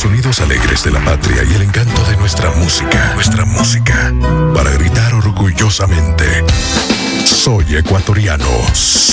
sonidos alegres de la patria y el encanto de nuestra música. Nuestra música. Para gritar orgullosamente: soy ecuatoriano.